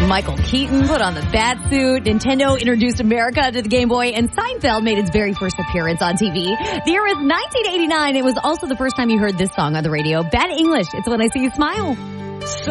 Michael Keaton put on the bat suit. Nintendo introduced America to the Game Boy, and Seinfeld made its very first appearance on TV. The year was 1989. It was also the first time you heard this song on the radio. Bad English. It's When I See You Smile.